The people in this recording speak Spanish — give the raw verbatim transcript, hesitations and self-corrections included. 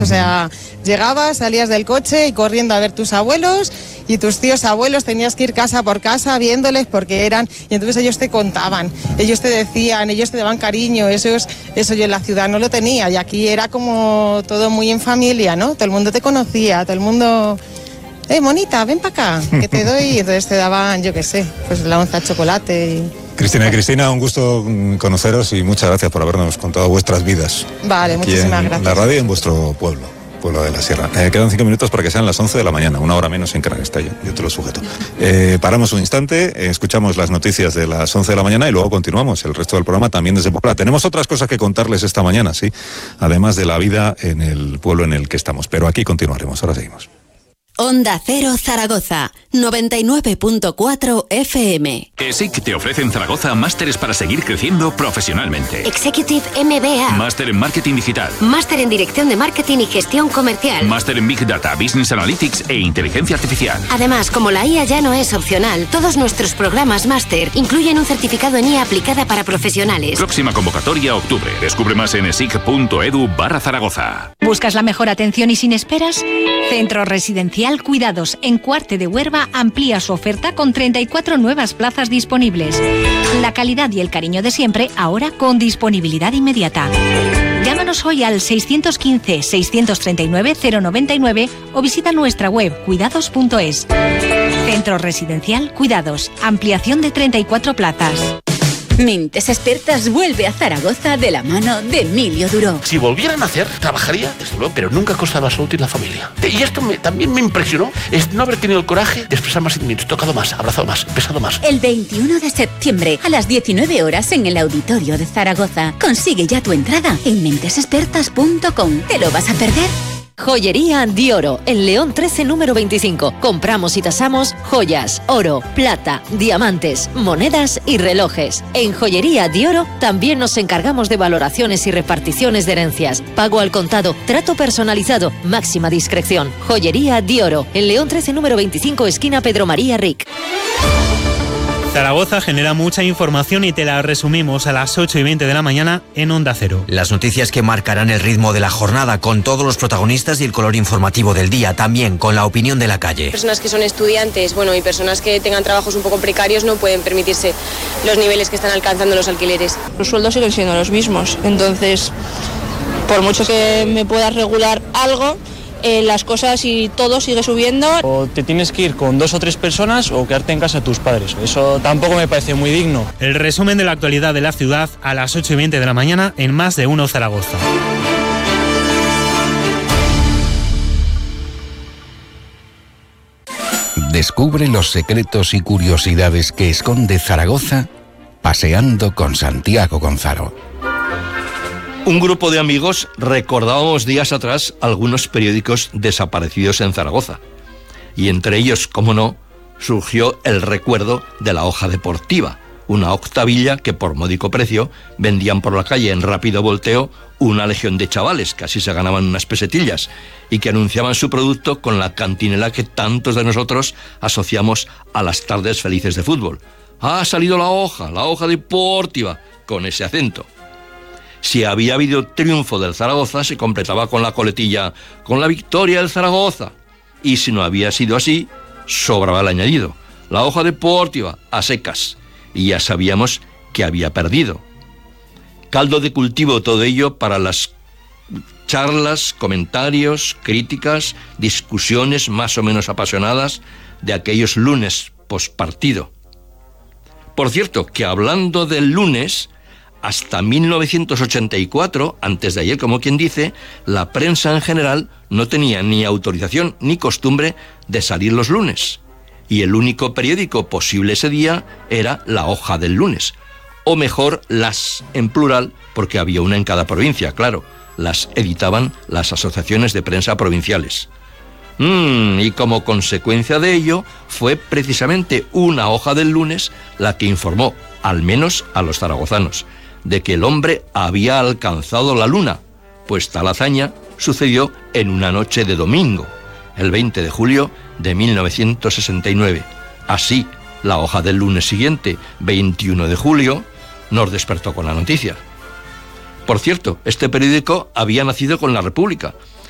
O sea, llegabas, salías del coche y corriendo a ver tus abuelos y tus tíos abuelos, tenías que ir casa por casa viéndoles porque eran, y entonces ellos te contaban, ellos te decían, ellos te daban cariño, eso, es, eso yo en la ciudad no lo tenía y aquí era como todo muy en familia, ¿no? Todo el mundo te conocía, todo el mundo, eh, monita, ven para acá, que te doy, y entonces te daban, yo qué sé, pues la onza de chocolate y... Cristina y Cristina, un gusto conoceros y muchas gracias por habernos contado vuestras vidas. Vale, aquí muchísimas en gracias. La radio y en vuestro pueblo, pueblo de la Sierra. Eh, quedan cinco minutos para que sean las once de la mañana, una hora menos en Canarias, yo, yo te lo sujeto. Eh, paramos un instante, eh, escuchamos las noticias de las once de la mañana y luego continuamos el resto del programa también desde Puebla. Tenemos otras cosas que contarles esta mañana, sí, además de la vida en el pueblo en el que estamos, pero aquí continuaremos, ahora seguimos. Onda Cero Zaragoza, noventa y nueve punto cuatro F M. ESIC te ofrece en Zaragoza másteres para seguir creciendo profesionalmente. Executive M B A. Máster en Marketing Digital. Máster en Dirección de Marketing y Gestión Comercial. Máster en Big Data, Business Analytics e Inteligencia Artificial. Además, como la I A ya no es opcional, todos nuestros programas máster incluyen un certificado en I A aplicada para profesionales. Próxima convocatoria octubre. Descubre más en esic.edu barra Zaragoza. ¿Buscas la mejor atención y sin esperas? Centro Residencial Cuidados en Cuarte de Huerva amplía su oferta con treinta y cuatro nuevas plazas disponibles. La calidad y el cariño de siempre, ahora con disponibilidad inmediata. Llámanos hoy al seiscientos quince, seiscientos treinta y nueve, cero noventa y nueve o visita nuestra web cuidados punto es. Centro Residencial Cuidados, ampliación de treinta y cuatro plazas. Mentes Expertas vuelve a Zaragoza de la mano de Emilio Duró. Si volvieran a hacer, trabajaría, desde luego, pero nunca a costa de la salud y la familia. Y esto me, también me impresionó, es no haber tenido el coraje de expresar más sentimientos, tocado más, abrazado más, pesado más. El veintiuno de septiembre a las diecinueve horas en el Auditorio de Zaragoza. Consigue ya tu entrada en mentes expertas punto com. ¿Te lo vas a perder? Joyería Di Oro, en León trece número veinticinco. Compramos y tasamos joyas, oro, plata, diamantes, monedas y relojes. En Joyería Di Oro también nos encargamos de valoraciones y reparticiones de herencias. Pago al contado, trato personalizado, máxima discreción. Joyería Di Oro, en León trece número veinticinco, esquina Pedro María Ric. Zaragoza genera mucha información y te la resumimos a las ocho y veinte de la mañana en Onda Cero. Las noticias que marcarán el ritmo de la jornada, con todos los protagonistas y el color informativo del día, también con la opinión de la calle. Personas que son estudiantes, bueno, y personas que tengan trabajos un poco precarios no pueden permitirse los niveles que están alcanzando los alquileres. Los sueldos siguen siendo los mismos, entonces, por mucho que me puedas regular algo, Eh, las cosas y todo sigue subiendo. O te tienes que ir con dos o tres personas o quedarte en casa de tus padres. Eso tampoco me parece muy digno. El resumen de la actualidad de la ciudad a las ocho y veinte de la mañana en Más de Uno Zaragoza. Descubre los secretos y curiosidades que esconde Zaragoza paseando con Santiago Gonzalo. Un grupo de amigos recordábamos días atrás algunos periódicos desaparecidos en Zaragoza. Y entre ellos, como no, surgió el recuerdo de La Hoja Deportiva, una octavilla que por módico precio vendían por la calle en rápido volteo una legión de chavales que así se ganaban unas pesetillas y que anunciaban su producto con la cantinela que tantos de nosotros asociamos a las tardes felices de fútbol. Ha salido la hoja, la hoja deportiva, con ese acento. Si había habido triunfo del Zaragoza, se completaba con la coletilla, con la victoria del Zaragoza. Y si no había sido así, sobraba el añadido, la hoja deportiva, a secas. Y ya sabíamos que había perdido. Caldo de cultivo todo ello para las charlas, comentarios, críticas, discusiones más o menos apasionadas de aquellos lunes pospartido. Por cierto, que hablando del lunes, hasta mil novecientos ochenta y cuatro, antes de ayer como quien dice, la prensa en general no tenía ni autorización ni costumbre de salir los lunes. Y el único periódico posible ese día era La Hoja del Lunes. O mejor, las en plural, porque había una en cada provincia, claro. Las editaban las asociaciones de prensa provinciales. Mm, y como consecuencia de ello, fue precisamente una Hoja del Lunes la que informó, al menos a los zaragozanos, de que el hombre había alcanzado la luna, pues tal hazaña sucedió en una noche de domingo, el veinte de julio de mil novecientos sesenta y nueve. Así, La Hoja del Lunes siguiente, veintiuno de julio, nos despertó con la noticia. Por cierto, este periódico había nacido con la República,